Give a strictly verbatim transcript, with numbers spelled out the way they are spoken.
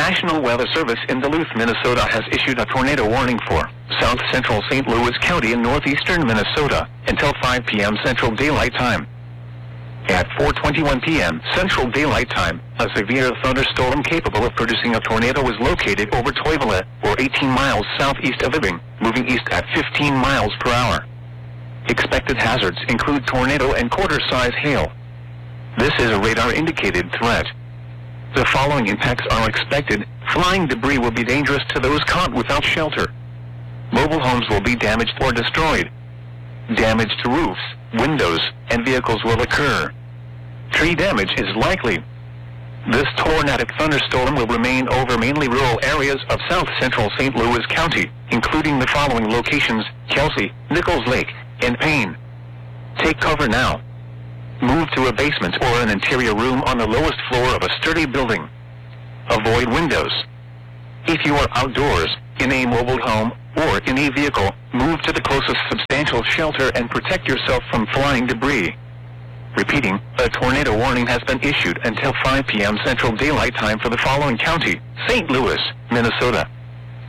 National Weather Service in Duluth, Minnesota has issued a tornado warning for south central Saint Louis County in northeastern Minnesota until five p m Central Daylight Time. At four twenty-one p m Central Daylight Time, a severe thunderstorm capable of producing a tornado was located over Toivola, or eighteen miles southeast of Ibing, moving east at fifteen miles per hour. Expected hazards include tornado and quarter-size hail. This is a radar-indicated threat. The following impacts are expected. Flying debris will be dangerous to those caught without shelter. Mobile homes will be damaged or destroyed. Damage to roofs, windows, and vehicles will occur. Tree damage is likely. This tornadic thunderstorm will remain over mainly rural areas of south central Saint Louis County, including the following locations: Kelsey, Nichols Lake, and Payne. Take cover now. Move to a basement or an interior room on the lowest floor of a sturdy building. Avoid windows. If you are outdoors, in a mobile home, or in a vehicle, move to the closest substantial shelter and protect yourself from flying debris. Repeating, a tornado warning has been issued until five p m Central Daylight Time for the following county: Saint Louis, Minnesota,